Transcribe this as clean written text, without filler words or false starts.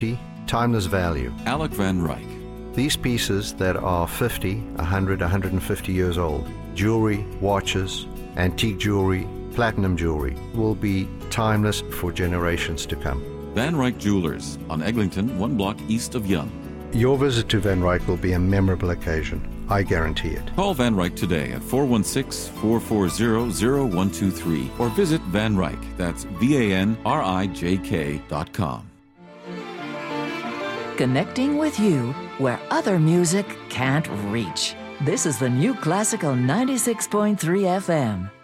timeless value. Alec Van Ryk. These pieces that are 50, 100, 150 years old, jewelry, watches, antique jewelry, platinum jewelry, will be timeless for generations to come. Van Ryk Jewelers on Eglinton, 1 block east of Yonge. Your visit to Van Ryk will be a memorable occasion. I guarantee it. Call Van Ryk today at 416-440-0123 or visit Van Ryk. That's VANRIJK.com. Connecting with you where other music can't reach. This is the New Classical 96.3 FM.